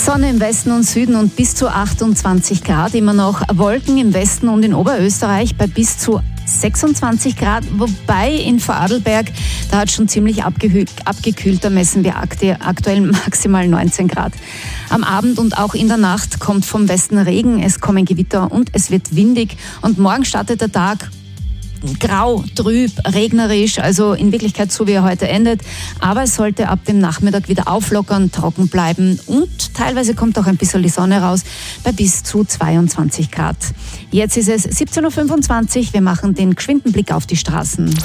Sonne im Westen und Süden und bis zu 28 Grad. Immer noch Wolken im Westen und in Oberösterreich bei bis zu 26 Grad. Wobei in Vorarlberg, da hat es schon ziemlich abgekühlt. Da messen wir aktuell maximal 19 Grad. Am Abend und auch in der Nacht kommt vom Westen Regen. Es kommen Gewitter und es wird windig. Und morgen startet der Tag grau, trüb, regnerisch, also in Wirklichkeit so, wie er heute endet. Aber es sollte ab dem Nachmittag wieder auflockern, trocken bleiben und teilweise kommt auch ein bisschen die Sonne raus bei bis zu 22 Grad. Jetzt ist es 17.25 Uhr. Wir machen den geschwinden Blick auf die Straßen.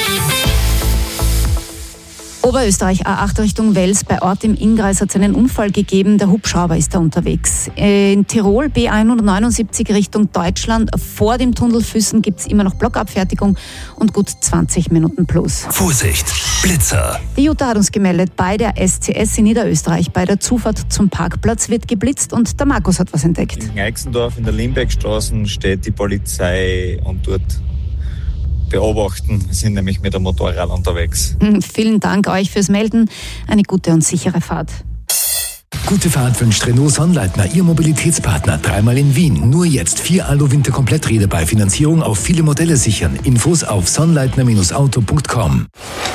Oberösterreich, A8 Richtung Wels, bei Ort im Innkreis hat es einen Unfall gegeben. Der Hubschrauber ist da unterwegs. In Tirol, B179 Richtung Deutschland, vor dem Tunnel Füssen gibt es immer noch Blockabfertigung und gut 20 Minuten plus. Vorsicht, Blitzer! Die Jutta hat uns gemeldet, bei der SCS in Niederösterreich, bei der Zufahrt zum Parkplatz wird geblitzt und der Markus hat was entdeckt. In Eichsendorf in der Limbeckstraße steht die Polizei und dort beobachten. Wir sind nämlich mit dem Motorrad unterwegs. Vielen Dank euch fürs Melden. Eine gute und sichere Fahrt. Gute Fahrt wünscht Renault Sonnleitner, Ihr Mobilitätspartner. Dreimal in Wien. Nur jetzt 4 Alu-Winter-Kompletträder bei Finanzierung auf viele Modelle sichern. Infos auf sonnleitner-auto.com.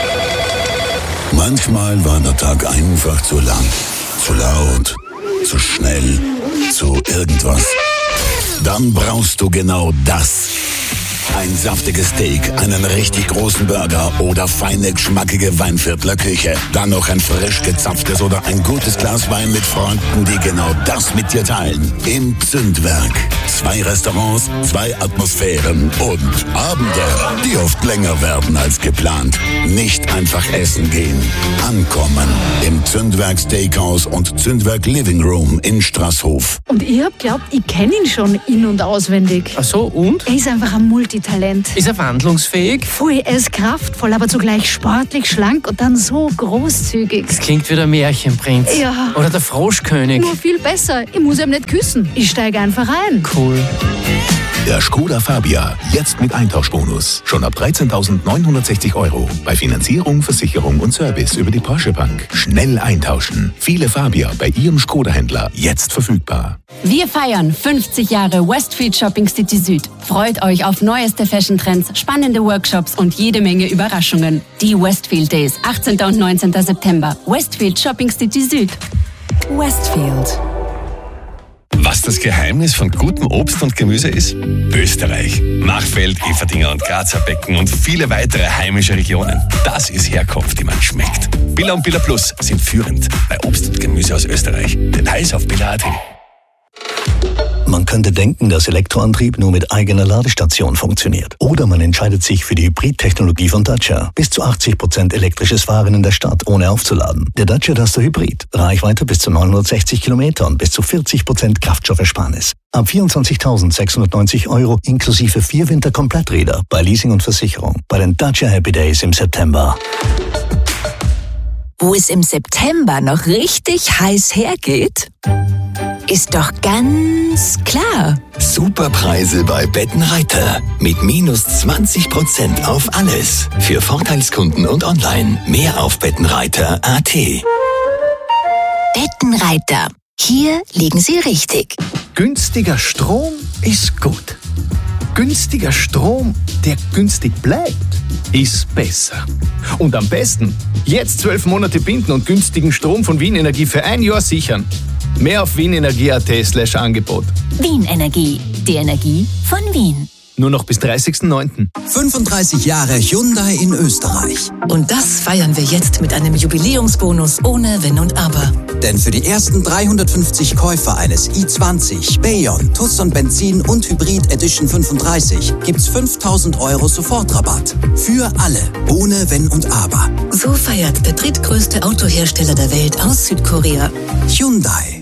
Manchmal war der Tag einfach zu lang. Zu laut, zu schnell, zu irgendwas. Dann brauchst du genau das. Ein saftiges Steak, einen richtig großen Burger oder feine, geschmackige Weinviertler Küche. Dann noch ein frisch gezapftes oder ein gutes Glas Wein mit Freunden, die genau das mit dir teilen. Im Zündwerk. 2 Restaurants, 2 Atmosphären und Abende, die oft länger werden als geplant. Nicht einfach essen gehen. Ankommen im Zündwerk Steakhouse und Zündwerk Living Room in Straßhof. Und ich hab glaubt, ich kenne ihn schon in- und auswendig. Ach so, und? Er ist einfach ein Multitalent. Ist er wandlungsfähig? Voll, er ist kraftvoll, aber zugleich sportlich, schlank und dann so großzügig. Das klingt wie der Märchenprinz. Ja. Oder der Froschkönig. Nur viel besser. Ich muss ihm nicht küssen. Ich steige einfach ein. Cool. Der Skoda Fabia, jetzt mit Eintauschbonus. Schon ab 13.960 €. Bei Finanzierung, Versicherung und Service über die Porsche Bank. Schnell eintauschen. Viele Fabia bei Ihrem Skoda-Händler. Jetzt verfügbar. Wir feiern 50 Jahre Westfield Shopping City Süd. Freut euch auf neueste Fashion-Trends, spannende Workshops und jede Menge Überraschungen. Die Westfield Days, 18. und 19. September. Westfield Shopping City Süd. Westfield. Was das Geheimnis von gutem Obst und Gemüse ist? Österreich. Machfeld, Everdinger und Grazer Becken und viele weitere heimische Regionen. Das ist Herkunft, die man schmeckt. Billa und Billa Plus sind führend bei Obst und Gemüse aus Österreich. Details auf billa.at. Man könnte denken, dass Elektroantrieb nur mit eigener Ladestation funktioniert. Oder man entscheidet sich für die Hybrid-Technologie von Dacia. Bis zu 80% elektrisches Fahren in der Stadt, ohne aufzuladen. Der Dacia Duster Hybrid. Reichweite bis zu 960 Kilometer und bis zu 40% Kraftstoffersparnis. Ab 24.690 € inklusive 4 Winterkompletträder bei Leasing und Versicherung. Bei den Dacia Happy Days im September. Wo es im September noch richtig heiß hergeht, ist doch ganz klar. Superpreise bei Bettenreiter. Mit minus 20% auf alles. Für Vorteilskunden und online. Mehr auf bettenreiter.at. Bettenreiter. Hier liegen Sie richtig. Günstiger Strom ist gut. Günstiger Strom, der günstig bleibt, ist besser. Und am besten, jetzt 12 Monate binden und günstigen Strom von Wien Energie für 1 Jahr sichern. Mehr auf wienenergie.at/Angebot. Wien Energie, die Energie von Wien. Nur noch bis 30.09. 35 Jahre Hyundai in Österreich. Und das feiern wir jetzt mit einem Jubiläumsbonus ohne Wenn und Aber. Denn für die ersten 350 Käufer eines i20, Bayon, Tucson Benzin und Hybrid Edition 35 gibt's 5.000 € Sofortrabatt. Für alle, ohne Wenn und Aber. So feiert der drittgrößte Autohersteller der Welt aus Südkorea. Hyundai.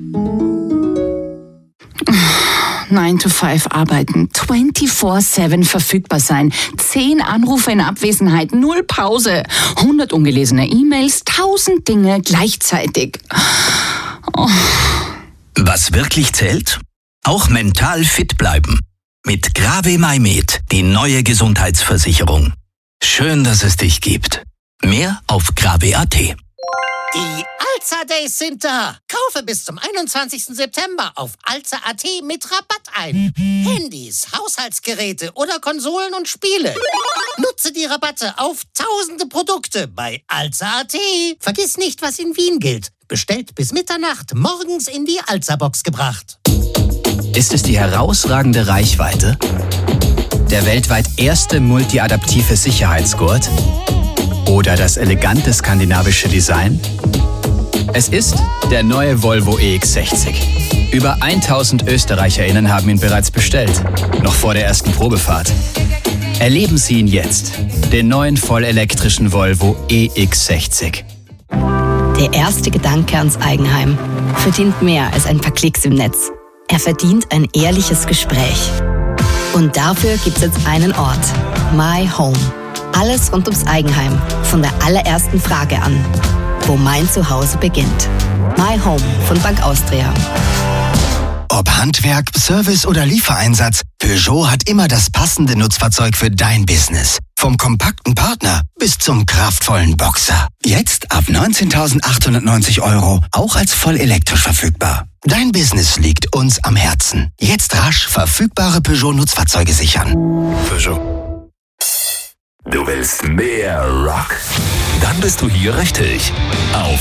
9 to 5 arbeiten, 24/7 verfügbar sein, 10 Anrufe in Abwesenheit, 0 Pause, 100 ungelesene E-Mails, 1000 Dinge gleichzeitig. Oh. Was wirklich zählt? Auch mental fit bleiben. Mit Grave MyMed, die neue Gesundheitsversicherung. Schön, dass es dich gibt. Mehr auf grave.at. Die Alza Days sind da. Kaufe bis zum 21. September auf alza.at mit Rabatt ein. Handys, Haushaltsgeräte oder Konsolen und Spiele. Nutze die Rabatte auf tausende Produkte bei alza.at. Vergiss nicht, was in Wien gilt. Bestellt bis Mitternacht, morgens in die Alza-Box gebracht. Ist es die herausragende Reichweite? Der weltweit erste multiadaptive Sicherheitsgurt? Oder das elegante skandinavische Design? Es ist der neue Volvo EX60. Über 1000 ÖsterreicherInnen haben ihn bereits bestellt, noch vor der ersten Probefahrt. Erleben Sie ihn jetzt, den neuen vollelektrischen Volvo EX60. Der erste Gedanke ans Eigenheim verdient mehr als ein paar Klicks im Netz. Er verdient ein ehrliches Gespräch. Und dafür gibt's jetzt einen Ort. My Home. Alles rund ums Eigenheim, von der allerersten Frage an, wo mein Zuhause beginnt. My Home von Bank Austria. Ob Handwerk, Service oder Liefereinsatz, Peugeot hat immer das passende Nutzfahrzeug für dein Business. Vom kompakten Partner bis zum kraftvollen Boxer. Jetzt ab 19.890 €, auch als voll elektrisch verfügbar. Dein Business liegt uns am Herzen. Jetzt rasch verfügbare Peugeot-Nutzfahrzeuge sichern. Peugeot. Du willst mehr Rock? Dann bist du hier richtig. Auf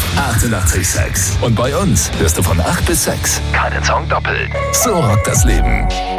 88,6. Und bei uns hörst du von 8 bis 6 keinen Song doppelt. So rockt das Leben.